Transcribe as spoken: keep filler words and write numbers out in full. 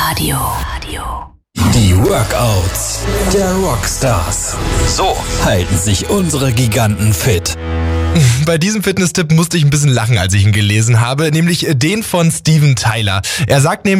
Radio. Die Workouts der Rockstars. So halten sich unsere Giganten fit. Bei diesem Fitness-Tipp musste ich ein bisschen lachen, als ich ihn gelesen habe, nämlich den von Steven Tyler. Er sagt nämlich,